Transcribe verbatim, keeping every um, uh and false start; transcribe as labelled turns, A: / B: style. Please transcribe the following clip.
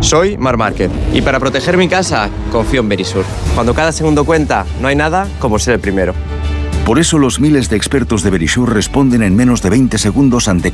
A: Soy Mar Márquez y para proteger mi casa confío en Verisur. Cuando cada segundo cuenta, no hay nada como ser el primero.
B: Por eso los miles de expertos de Verisur responden en menos de veinte segundos ante